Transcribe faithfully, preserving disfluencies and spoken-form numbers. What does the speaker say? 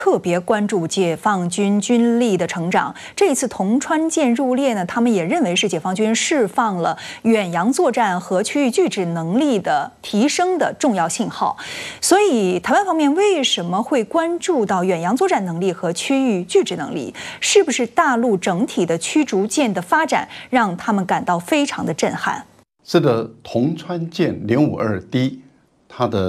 特别关注解放军军力的成长。这一次铜川舰入列呢，他们也认为是解放军释放了远洋作战和区域拒止能力的提升的重要信号。所以，台湾方面为什么会关注到远洋作战能力和区域拒止能力？是不是大陆整体的驱逐舰的发展让他们感到非常的震撼？ 是的，铜川舰零五二 D， 它的